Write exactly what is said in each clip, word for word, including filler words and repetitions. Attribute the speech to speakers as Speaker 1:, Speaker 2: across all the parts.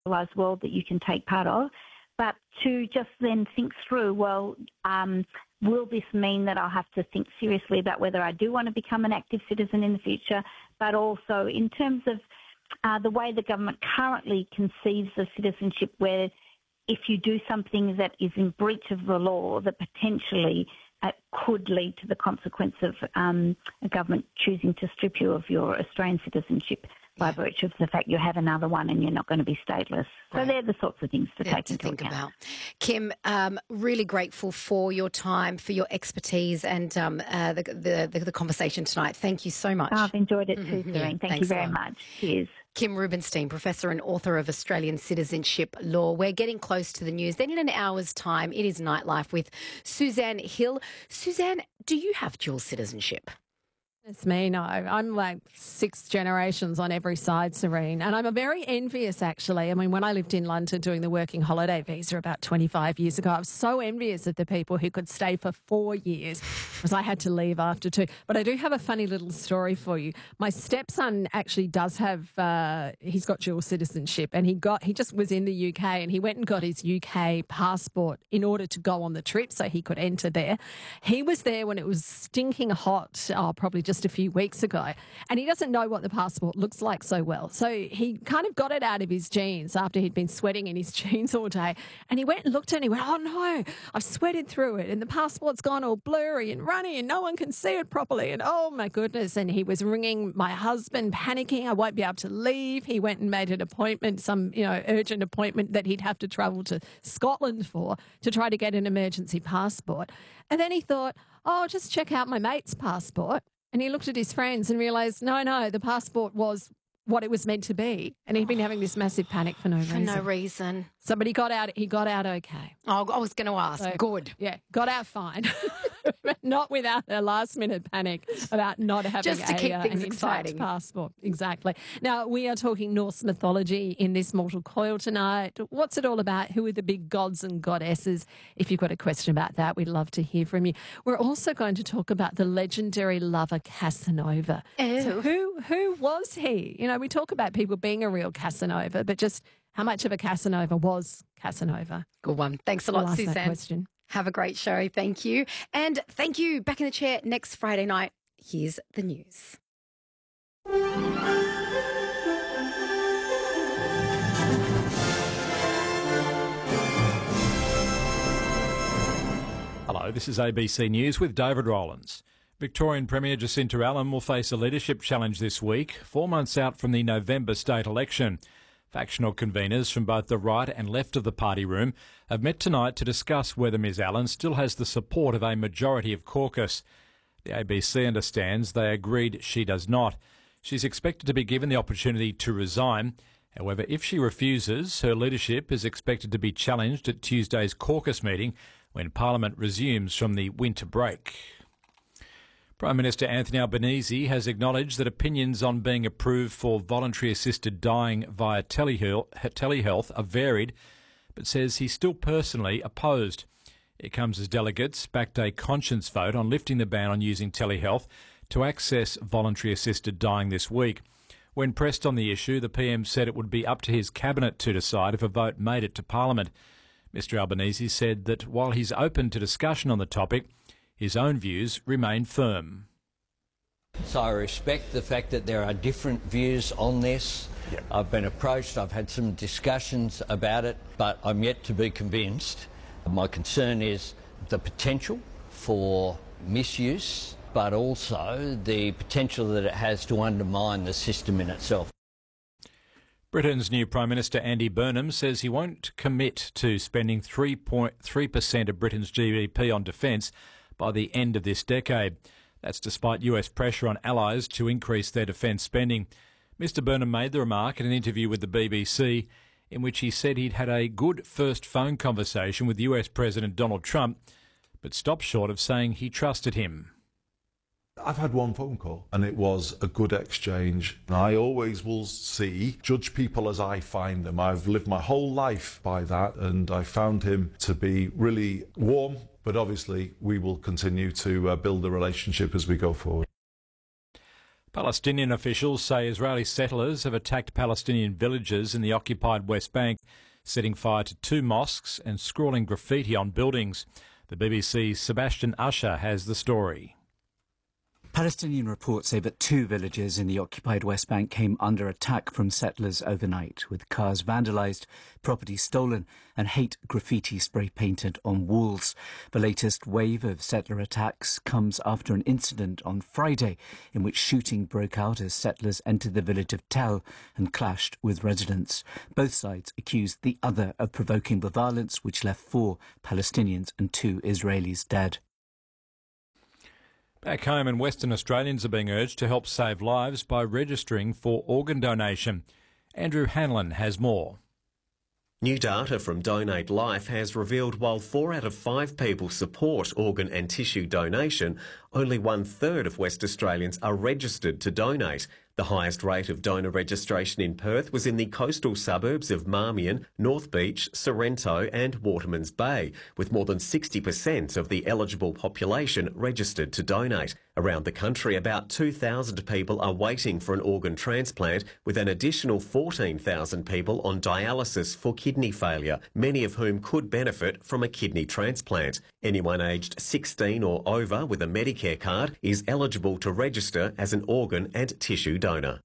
Speaker 1: civilised world that you can take part of, but to just then think through, well, um, will this mean that I'll have to think seriously about whether I do want to become an active citizen in the future, but also in terms of uh, the way the government currently conceives of citizenship, where if you do something that is in breach of the law, that potentially uh, could lead to the consequence of um, a government choosing to strip you of your Australian citizenship by
Speaker 2: Yeah.
Speaker 1: virtue of the fact you have another one and you're not going to be stateless. So
Speaker 2: Right.
Speaker 1: they're the sorts of things to
Speaker 2: Yeah,
Speaker 1: take
Speaker 2: to
Speaker 1: into
Speaker 2: think
Speaker 1: account.
Speaker 2: about. Kim, um, really grateful for your time, for your expertise and um, uh, the, the, the the conversation tonight. Thank you so much.
Speaker 1: I've enjoyed it too,
Speaker 2: Mhm,
Speaker 1: Serene.
Speaker 2: yeah,
Speaker 1: Thank you
Speaker 2: thanks a
Speaker 1: very
Speaker 2: lot.
Speaker 1: much. Cheers.
Speaker 2: Kim Rubenstein, Professor and author of Australian Citizenship Law. We're getting close to the news. Then in an hour's time, it is Nightlife with Suzanne Hill. Suzanne, do you have dual citizenship?
Speaker 3: It's me, no. I'm like six generations on every side, Serene. And I'm very envious, actually. I mean, when I lived in London doing the working holiday visa about twenty-five years ago, I was so envious of the people who could stay for four years because I had to leave after two. But I do have a funny little story for you. My stepson actually does have, uh, he's got dual citizenship, and he got, he just was in the U K and he went and got his U K passport in order to go on the trip so he could enter there. He was there when it was stinking hot, oh, probably just just a few weeks ago, and he doesn't know what the passport looks like so well. So he kind of got it out of his jeans after he'd been sweating in his jeans all day, and he went and looked at it and he went, oh no, I've sweated through it and the passport's gone all blurry and runny and no one can see it properly, and oh my goodness. And he was ringing my husband, panicking, I won't be able to leave. He went and made an appointment, some you know urgent appointment that he'd have to travel to Scotland for to try to get an emergency passport. And then he thought, oh, I'll just check out my mate's passport. And he looked at his friends and realised, no, no, the passport was what it was meant to be. And he'd been having this massive panic for no
Speaker 2: For
Speaker 3: reason.
Speaker 2: no reason.
Speaker 3: So, but he got out, he got out okay.
Speaker 2: Oh, I was going to ask.
Speaker 3: So,
Speaker 2: Good.
Speaker 3: Yeah, got out fine. But not without a last minute panic about not having
Speaker 2: Just to
Speaker 3: a,
Speaker 2: keep
Speaker 3: uh,
Speaker 2: things
Speaker 3: an intact
Speaker 2: exciting.
Speaker 3: passport. Exactly. Now, we are talking Norse mythology in this Mortal Coil tonight. What's it all about? Who are the big gods and goddesses? If you've got a question about that, we'd love to hear from you. We're also going to talk about the legendary lover Casanova.
Speaker 2: Ew.
Speaker 3: So who, who was he? You know, we talk about people being a real Casanova, but just how much of a Casanova was Casanova?
Speaker 2: Good one. Thanks a
Speaker 3: We'll
Speaker 2: lot,
Speaker 3: ask that
Speaker 2: Suzanne.
Speaker 3: question.
Speaker 2: Have a great show. Thank you. And thank you. Back in the chair next Friday night. Here's the news.
Speaker 4: Hello, this is A B C News with David Rowlands. Victorian Premier Jacinta Allen will face a leadership challenge this week, four months out from the November state election. Factional conveners from both the right and left of the party room have met tonight to discuss whether Ms Allen still has the support of a majority of caucus. The A B C understands they agreed she does not. She's expected to be given the opportunity to resign. However, if she refuses, her leadership is expected to be challenged at Tuesday's caucus meeting when Parliament resumes from the winter break. Prime Minister Anthony Albanese has acknowledged that opinions on being approved for voluntary assisted dying via telehealth, telehealth are varied, but says he's still personally opposed. It comes as delegates backed a conscience vote on lifting the ban on using telehealth to access voluntary assisted dying this week. When pressed on the issue, the P M said it would be up to his cabinet to decide if a vote made it to Parliament. Mister Albanese said that while he's open to discussion on the topic, his own views remain firm.
Speaker 5: So I respect the fact that there are different views on this. Yep. I've been approached, I've had some discussions about it, but I'm yet to be convinced. My concern is the potential for misuse, but also the potential that it has to undermine the system in itself.
Speaker 4: Britain's new Prime Minister Andy Burnham says he won't commit to spending three point three percent of Britain's G D P on defence by the end of this decade. That's despite U S pressure on allies to increase their defence spending. Mister Burnham made the remark in an interview with the B B C in which he said he'd had a good first phone conversation with U S President Donald Trump, but stopped short of saying he trusted him.
Speaker 6: I've had one phone call and it was a good exchange. I always will see, judge people as I find them. I've lived my whole life by that, and I found him to be really warm, but obviously we will continue to uh, build a relationship as we go forward.
Speaker 4: Palestinian officials say Israeli settlers have attacked Palestinian villages in the occupied West Bank, setting fire to two mosques and scrawling graffiti on buildings. The B B C's Sebastian Usher has the story.
Speaker 7: Palestinian reports say that two villages in the occupied West Bank came under attack from settlers overnight, with cars vandalised, property stolen and hate graffiti spray painted on walls. The latest wave of settler attacks comes after an incident on Friday in which shooting broke out as settlers entered the village of Tel and clashed with residents. Both sides accused the other of provoking the violence, which left four Palestinians and two Israelis dead.
Speaker 4: Back home in Western, Australians are being urged to help save lives by registering for organ donation. Andrew Hanlon has more.
Speaker 8: New data from Donate Life has revealed while four out of five people support organ and tissue donation, only one third of West Australians are registered to donate. The highest rate of donor registration in Perth was in the coastal suburbs of Marmion, North Beach, Sorrento and Waterman's Bay, with more than sixty percent of the eligible population registered to donate. Around the country, about two thousand people are waiting for an organ transplant, with an additional fourteen thousand people on dialysis for kidney failure, many of whom could benefit from a kidney transplant. Anyone aged sixteen or over with a Medicare card is eligible to register as an organ and tissue donor.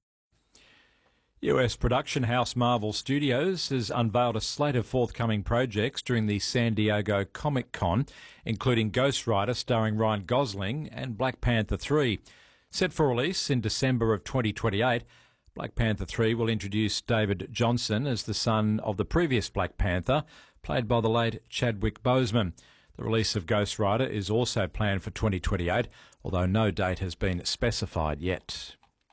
Speaker 4: U S production house Marvel Studios has unveiled a slate of forthcoming projects during the San Diego Comic-Con, including Ghost Rider starring Ryan Gosling and Black Panther three. Set for release in December of twenty twenty-eight, Black Panther three will introduce David Johnson as the son of the previous Black Panther, played by the late Chadwick Boseman. The release of Ghost Rider is also planned for twenty twenty-eight, although no date has been specified yet.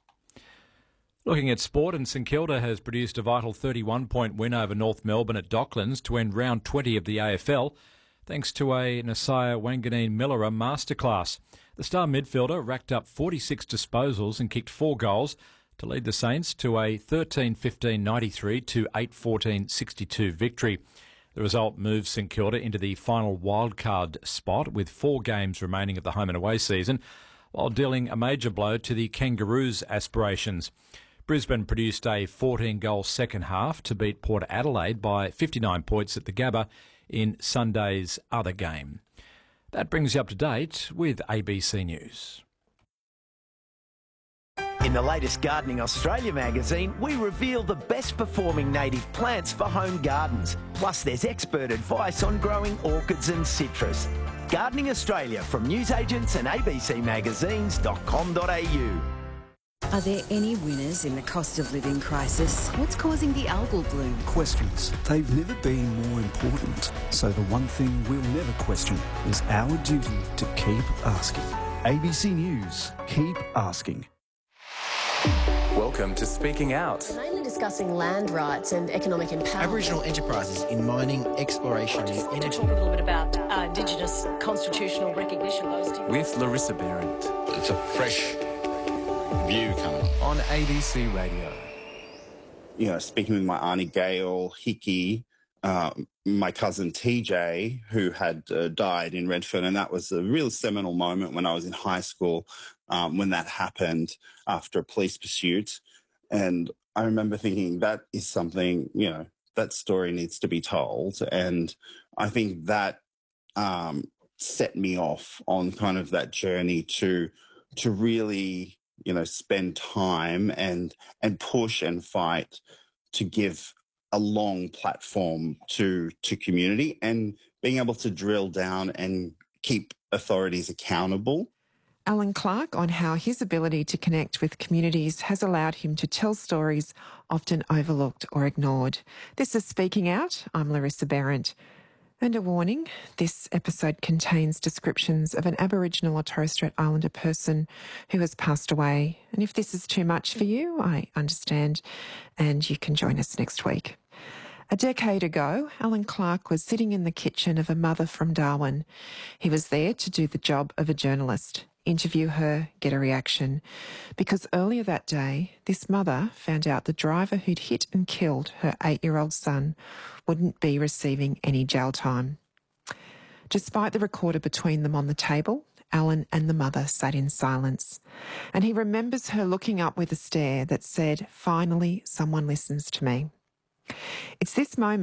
Speaker 4: Looking at sport, and St Kilda has produced a vital thirty-one point win over North Melbourne at Docklands to end round twenty of the A F L, thanks to a Nasiah Wanganeen-Millerer masterclass. The star midfielder racked up forty-six disposals and kicked four goals to lead the Saints to a thirteen fifteen ninety-three to eight fourteen sixty-two victory. The result moves St Kilda into the final wildcard spot with four games remaining of the home and away season, while dealing a major blow to the Kangaroos' aspirations. Brisbane produced a fourteen-goal second half to beat Port Adelaide by fifty-nine points at the Gabba in Sunday's other game. That brings you up to date with A B C News.
Speaker 9: In the latest Gardening Australia magazine, we reveal the best performing native plants for home gardens. Plus, there's expert advice on growing orchids and citrus. Gardening Australia from newsagents and a b c magazines dot com dot a u.
Speaker 10: Are there any winners in the cost of living crisis? What's causing the algal bloom?
Speaker 11: Questions. They've never been more important. So the one thing we'll never question is our duty to keep asking. A B C News. Keep asking.
Speaker 12: Welcome to Speaking Out.
Speaker 13: Mainly discussing land rights and economic empowerment.
Speaker 14: Aboriginal enterprises in mining, exploration and energy.
Speaker 13: Just talk a little bit about uh, Indigenous constitutional recognition.
Speaker 12: With Larissa Behrendt.
Speaker 15: It's a fresh view coming
Speaker 12: on A B C Radio.
Speaker 16: You know, speaking with my auntie Gail Hickey, uh, my cousin T J, who had uh, died in Redfern, and that was a real seminal moment when I was in high school, um, when that happened after a police pursuit. And I remember thinking that is something, you know, that story needs to be told. And I think that um, set me off on kind of that journey to to really, you know, spend time and and push and fight to give a long platform to to community, and being able to drill down and keep authorities accountable.
Speaker 17: Alan Clark on how his ability to connect with communities has allowed him to tell stories often overlooked or ignored. This is Speaking Out. I'm Larissa Behrendt. And a warning, this episode contains descriptions of an Aboriginal or Torres Strait Islander person who has passed away. And if this is too much for you, I understand, and you can join us next week. A decade ago, Alan Clark was sitting in the kitchen of a mother from Darwin. He was there to do the job of a journalist, interview her, get a reaction. Because earlier that day, this mother found out the driver who'd hit and killed her eight-year-old son wouldn't be receiving any jail time. Despite the recorder between them on the table, Alan and the mother sat in silence. And he remembers her looking up with a stare that said, "Finally, someone listens to me." It's this moment